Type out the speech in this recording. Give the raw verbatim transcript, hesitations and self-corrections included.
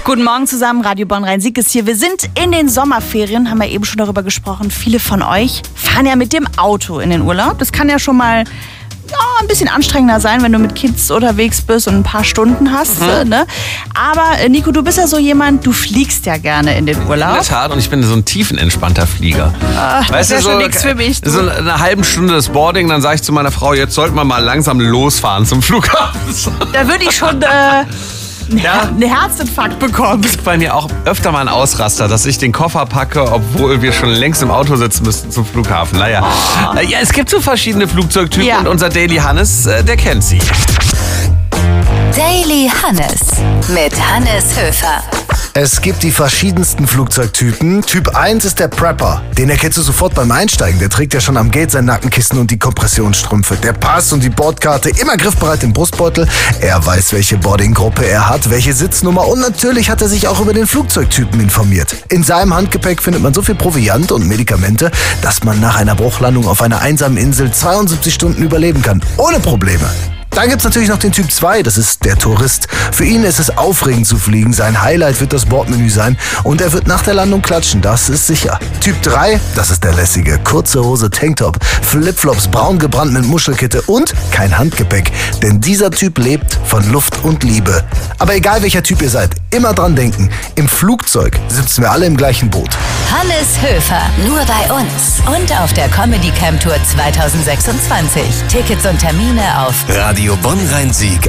Guten Morgen zusammen, Radio Bonn-Rhein-Sieg ist hier. Wir sind in den Sommerferien, haben wir eben schon darüber gesprochen. Viele von euch fahren ja mit dem Auto in den Urlaub. Das kann ja schon mal ja, ein bisschen anstrengender sein, wenn du mit Kids unterwegs bist und ein paar Stunden hast. Mhm. Ne? Aber Nico, du bist ja so jemand, du fliegst ja gerne in den Urlaub. In der Tat, und ich bin so ein tiefenentspannter Flieger. Ach, das wäre so, schon nichts für mich. Du. So eine halbe Stunde das Boarding, dann sage ich zu meiner Frau, jetzt sollten wir mal langsam losfahren zum Flughafen. Da würde ich schon... Äh, Ja. einen Herzinfarkt bekommen. Das ist bei mir auch öfter mal ein Ausraster, dass ich den Koffer packe, obwohl wir schon längst im Auto sitzen müssten zum Flughafen. Naja, oh. ja, es gibt so verschiedene Flugzeugtypen ja. und unser Daily Hannes, der kennt sie. Daily Hannes mit Hannes Höfer. Es gibt die verschiedensten Flugzeugtypen. Typ eins ist der Prepper. Den erkennst du sofort beim Einsteigen. Der trägt ja schon am Gate sein Nackenkissen und die Kompressionsstrümpfe. Der Pass und die Bordkarte immer griffbereit im Brustbeutel. Er weiß, welche Boardinggruppe er hat, welche Sitznummer und natürlich hat er sich auch über den Flugzeugtypen informiert. In seinem Handgepäck findet man so viel Proviant und Medikamente, dass man nach einer Bruchlandung auf einer einsamen Insel zweiundsiebzig Stunden überleben kann. Ohne Probleme. Dann gibt's natürlich noch den Typ zwei, das ist der Tourist. Für ihn ist es aufregend zu fliegen, sein Highlight wird das Bordmenü sein und er wird nach der Landung klatschen, das ist sicher. Typ drei, das ist der lässige, kurze Hose, Tanktop, Flipflops, braun gebrannt mit Muschelkette und kein Handgepäck, denn dieser Typ lebt von Luft und Liebe. Aber egal welcher Typ ihr seid, immer dran denken, im Flugzeug sitzen wir alle im gleichen Boot. Hannes Höfer, nur bei uns und auf der Comedy Camp Tour zwanzig sechsundzwanzig. Tickets und Termine auf Radio Bonn-Rhein-Sieg.